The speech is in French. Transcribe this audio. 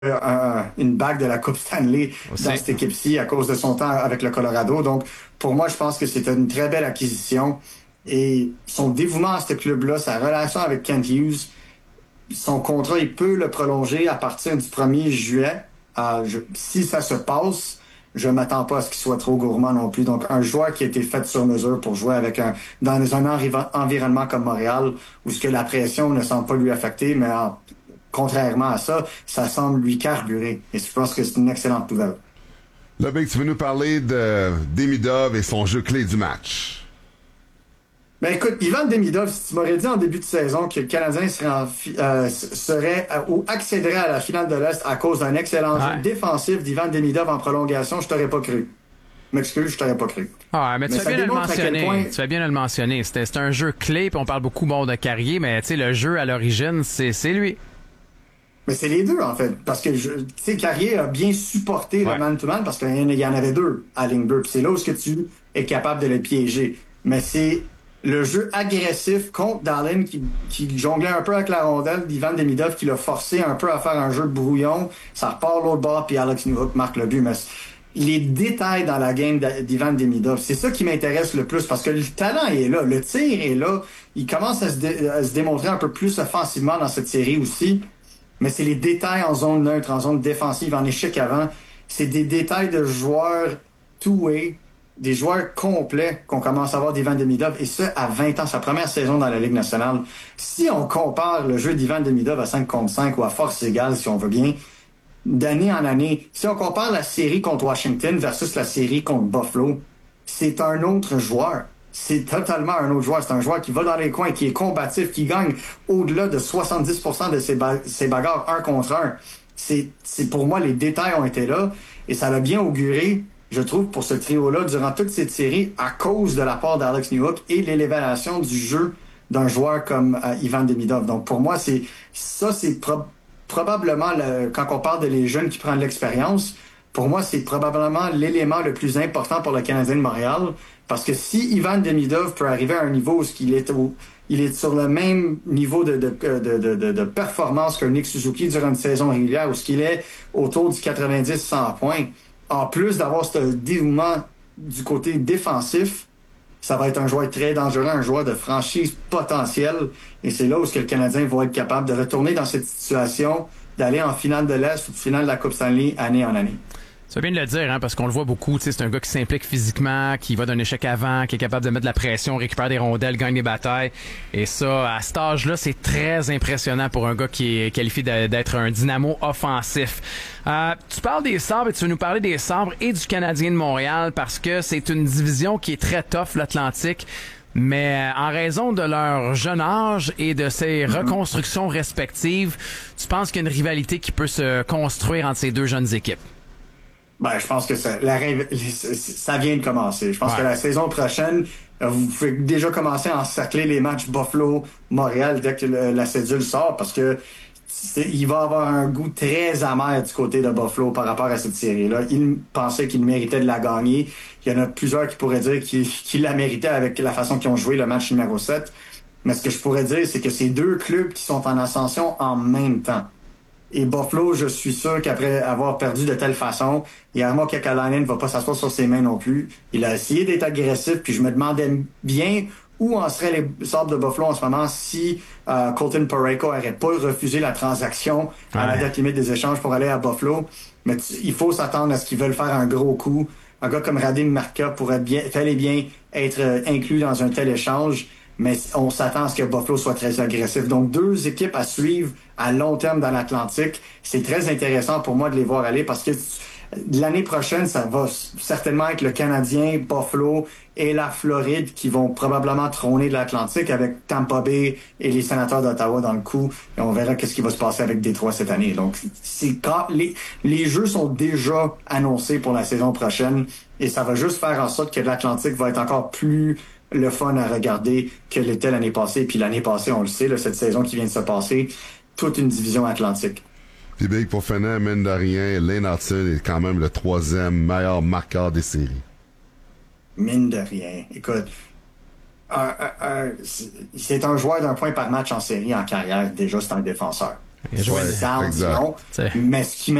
une bague de la Coupe Stanley dans Aussi. cette équipe-ci à cause de son temps avec le Colorado. Donc, pour moi, je pense que c'était une très belle acquisition. Et son dévouement à ce club-là, sa relation avec Kent Hughes, son contrat, il peut le prolonger à partir du 1er juillet. Si ça se passe, je m'attends pas à ce qu'il soit trop gourmand non plus. Donc, un joueur qui a été fait sur mesure pour jouer dans un environnement comme Montréal, où ce que la pression ne semble pas lui affecter, mais contrairement à ça, ça semble lui carburer. Et je pense que c'est une excellente nouvelle. Là, Big, tu veux nous parler de Demidov et son jeu clé du match. Ben écoute, Ivan Demidov, si tu m'aurais dit en début de saison que le Canadien ou accéderait à la finale de l'Est à cause d'un excellent jeu défensif d'Ivan Demidov en prolongation, je t'aurais pas cru. M'excuse, je t'aurais pas cru. Ah, mais tu fais bien de le mentionner. Point... Tu fais bien de le mentionner. C'est un jeu clé, puis on parle beaucoup de Carrier, mais tu sais, le jeu à l'origine, c'est lui. Mais c'est les deux, en fait. Parce que, tu sais, Carrier a bien supporté le man-to-man parce qu'il y en avait deux à ligne bleue. Puis c'est là où tu es capable de le piéger. Mais c'est le jeu agressif contre Dahlen qui jonglait un peu avec la rondelle d'Ivan Demidov qui l'a forcé un peu à faire un jeu de brouillon. Ça repart l'autre bord, puis Alex Newhook marque le but. Mais les détails dans la game d'Ivan Demidov, c'est ça qui m'intéresse le plus parce que le talent est là, le tir est là. Il commence à se démontrer un peu plus offensivement dans cette série aussi. Mais c'est les détails en zone neutre, en zone défensive, en échec avant. C'est des détails de joueurs two-way, des joueurs complets qu'on commence à avoir d'Ivan Demidov, et ça à 20 ans, sa première saison dans la Ligue nationale. Si on compare le jeu d'Ivan Demidov à 5 contre 5 ou à force égale, si on veut bien, d'année en année, si on compare la série contre Washington versus la série contre Buffalo, c'est un autre joueur. C'est totalement un autre joueur. C'est un joueur qui va dans les coins, qui est combatif, qui gagne au-delà de 70% de ses bagarres 1 contre 1. C'est pour moi, les détails ont été là et ça l'a bien auguré, je trouve, pour ce trio-là durant toute cette série à cause de la part d'Alex Newhook et l'élévation du jeu d'un joueur comme Ivan Demidov. Donc pour moi, c'est probablement, quand on parle de les jeunes qui prennent l'expérience, pour moi, c'est probablement l'élément le plus important pour le Canadien de Montréal. Parce que si Ivan Demidov peut arriver à un niveau où il est sur le même niveau de performance que Nick Suzuki durant une saison régulière, où il est autour du 90-100 points, en plus d'avoir ce dévouement du côté défensif, ça va être un joueur très dangereux, un joueur de franchise potentielle. Et c'est là où le Canadien va être capable de retourner dans cette situation, d'aller en finale de l'Est ou finale de la Coupe Stanley année en année. Ça veut bien de le dire, hein, parce qu'on le voit beaucoup. C'est un gars qui s'implique physiquement, qui va d'un échec avant, qui est capable de mettre de la pression, récupère des rondelles, gagne des batailles. Et ça, à cet âge-là, c'est très impressionnant pour un gars qui est qualifié d'être un dynamo offensif. Tu parles des Sabres et tu veux nous parler des Sabres et du Canadien de Montréal parce que c'est une division qui est très tough, l'Atlantique. Mais en raison de leur jeune âge et de ces reconstructions respectives, tu penses qu'il y a une rivalité qui peut se construire entre ces deux jeunes équipes? Ben, je pense que ça vient de commencer. Je pense que la saison prochaine, vous pouvez déjà commencer à encercler les matchs Buffalo-Montréal dès que la cédule sort parce que il va avoir un goût très amer du côté de Buffalo par rapport à cette série-là. Il pensait qu'il méritait de la gagner. Il y en a plusieurs qui pourraient dire qu'il la méritait avec la façon qu'ils ont joué le match numéro 7. Mais ce que je pourrais dire, c'est que c'est deux clubs qui sont en ascension en même temps. Et Buffalo, je suis sûr qu'après avoir perdu de telle façon, Jarmo Kekalainen ne va pas s'asseoir sur ses mains non plus. Il a essayé d'être agressif, puis je me demandais bien où en seraient les Sabres de Buffalo en ce moment si Colton Parayko n'aurait pas refusé la transaction à la date limite des échanges pour aller à Buffalo. Mais il faut s'attendre à ce qu'ils veulent faire un gros coup. Un gars comme Radim Marka pourrait bien être inclus dans un tel échange. Mais on s'attend à ce que Buffalo soit très agressif. Donc, deux équipes à suivre à long terme dans l'Atlantique. C'est très intéressant pour moi de les voir aller parce que l'année prochaine, ça va certainement être le Canadien, Buffalo et la Floride qui vont probablement trôner de l'Atlantique avec Tampa Bay et les Sénateurs d'Ottawa dans le coup. Et on verra qu'est-ce qui va se passer avec Détroit cette année. Donc, quand les jeux sont déjà annoncés pour la saison prochaine et ça va juste faire en sorte que l'Atlantique va être encore plus le fun à regarder que l'était l'année passée. Puis l'année passée, on le sait, là, cette saison qui vient de se passer, toute une division atlantique. Puis Big, pour finir, mine de rien, Lane Hudson est quand même le 3e meilleur marqueur des séries. Mine de rien. Écoute, c'est un joueur d'un point par match en série en carrière. Déjà, c'est un défenseur. Il a joué Ouais, down, exact. sinon. T'sais. Mais ce qui